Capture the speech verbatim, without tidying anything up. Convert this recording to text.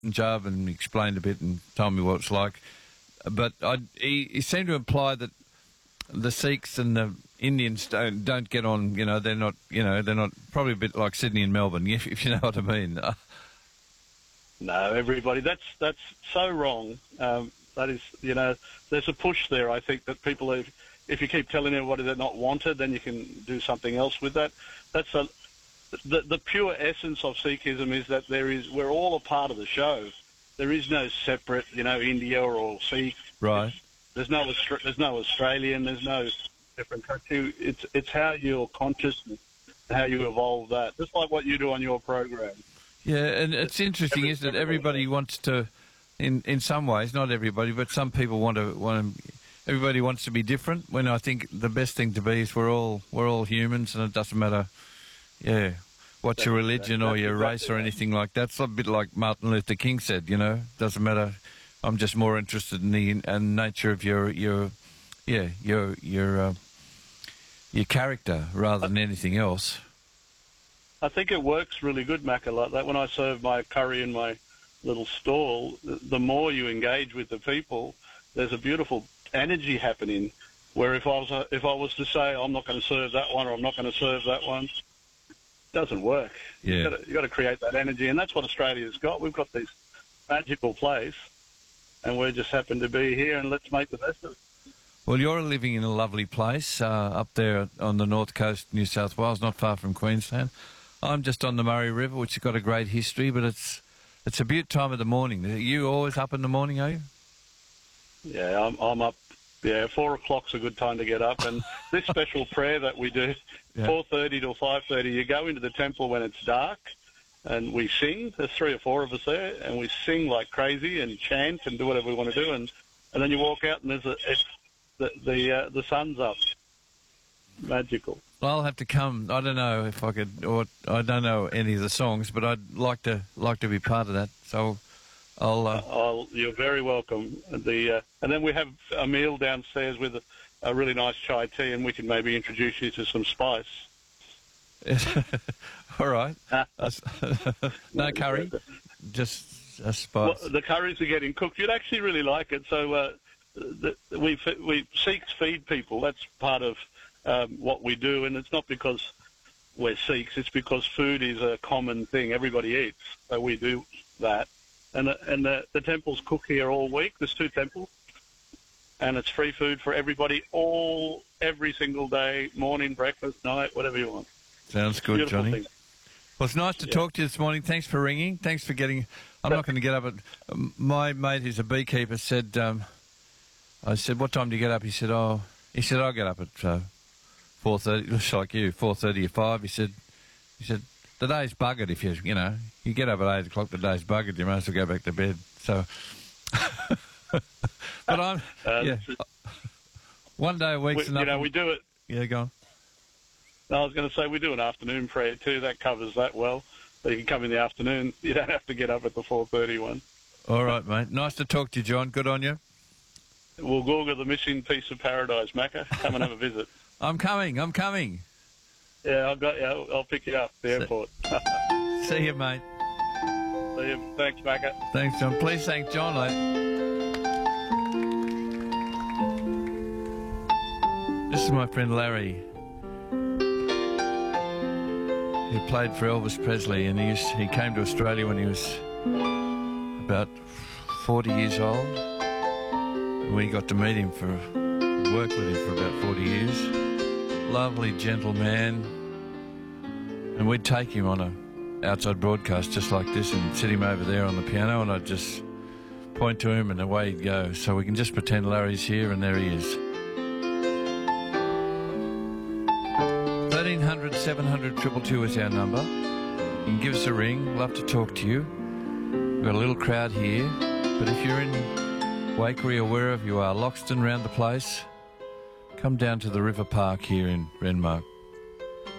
Punjab and explained a bit and told me what it's like. But I, he, he seemed to imply that the Sikhs and the Indians don't don't get on. You know, they're not. You know, they're not. Probably a bit like Sydney and Melbourne, if, if you know what I mean. No, everybody. That's that's so wrong. Um, that is, you know, there's a push there. I think that people, have, if you keep telling everybody they're not wanted, then you can do something else with that. That's a the the pure essence of Sikhism is that there is we're all a part of the show. There is no separate, you know, India or Sikh. Right. There's no there's no Australian. There's no different country. It's it's how you're conscious and how you evolve that. Just like what you do on your program. Yeah, and it's interesting, isn't it? Everybody wants to, in in some ways, not everybody, but some people want to want to. Everybody wants to be different. When I think the best thing to be is we're all we're all humans, and it doesn't matter. Yeah. What's your religion or your race or anything like that. It's a bit like Martin Luther King said, you know, doesn't matter. I'm just more interested in the in nature of your, your yeah, your your uh, your character rather than anything else. I think it works really good, Macca, like that. When I serve my curry in my little stall, the more you engage with the people, there's a beautiful energy happening, where if I was, if I was to say, I'm not going to serve that one or I'm not going to serve that one, doesn't work. Yeah. You've got, to, you've got to create that energy, and that's what Australia's got. We've got this magical place, and we just happen to be here, and let's make the best of it. Well, you're living in a lovely place uh, up there on the north coast of New South Wales, not far from Queensland. I'm just on the Murray River, which has got a great history, but it's it's a beaut time of the morning. Are you always up in the morning, are you? Yeah, I'm, I'm up. Yeah, four o'clock's a good time to get up, and this special prayer that we do, yeah. four thirty till five thirty, you go into the temple when it's dark, and we sing. There's three or four of us there, and we sing like crazy and chant and do whatever we want to do, and, and then you walk out and there's a, it's, the the uh, the sun's up. Magical. Well, I'll have to come. I don't know if I could, or I don't know any of the songs, but I'd like to like to be part of that. So. I'll, uh... I'll, you're very welcome. The uh, and then we have a meal downstairs with a, a really nice chai tea, and we can maybe introduce you to some spice. All right. No curry, just a spice. Well, the curries are getting cooked. You'd actually really like it. So uh, the, we we Sikhs feed people. That's part of um, what we do, and it's not because we're Sikhs. It's because food is a common thing. Everybody eats, so we do that. And the, and the, the temples cook here all week. There's two temples, and it's free food for everybody all every single day, morning, breakfast, night, whatever you want. Sounds good, Beautiful Johnny. thing. Well, it's nice to yeah. talk to you this morning. Thanks for ringing. Thanks for getting. I'm not going to get up at. Um, my mate, who's a beekeeper, said. Um, I said, "What time do you get up?" He said, "Oh," he said, "I'll get up at uh, four thirty." Looks like you, four thirty or five. He said, "He said." The day's buggered if you, you know, you get up at eight o'clock, the day's buggered, you might as well go back to bed. So, but I'm, uh, yeah, one day a week's we, enough. You know, we do it. Yeah, go on. No, I was going to say we do an afternoon prayer too. That covers that well. So you can come in the afternoon. You don't have to get up at the four thirty one. All right, mate. Nice to talk to you, John. Good on you. We'll Google the missing piece of paradise, Macca. Come and have a visit. I'm coming. I'm coming. Yeah, I've got you. I'll, I'll pick you up at the airport. See you, mate. See you. Thanks, Macca. Thanks, John. Please thank John, mate. This is my friend Larry. He played for Elvis Presley, and he used, he came to Australia when he was about forty years old. And we got to meet him for work with him for about forty years. Lovely, gentle man, and we'd take him on a outside broadcast just like this and sit him over there on the piano, and I'd just point to him and away he'd go. So we can just pretend Larry's here, and there he is. thirteen hundred, seven hundred, two two two is our number. You can give us a ring. Love to talk to you. We've got a little crowd here, but if you're in Waikerie or wherever you are, Loxton, round the place, come down to the River Park here in Renmark.